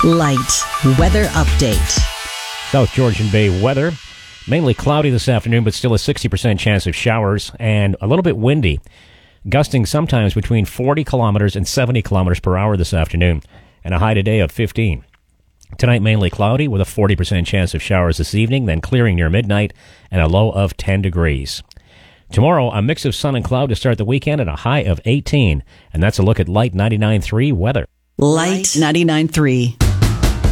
Light weather update. South Georgian Bay weather. Mainly cloudy this afternoon, but still a 60% chance of showers and a little bit windy. Gusting sometimes between 40 kilometers and 70 kilometers per hour this afternoon, and a high today of 15. Tonight mainly cloudy with a 40% chance of showers this evening, then clearing near midnight and a low of 10 degrees. Tomorrow, a mix of sun and cloud to start the weekend and a high of 18. And that's a look at Light 99.3 weather. Light 99.3.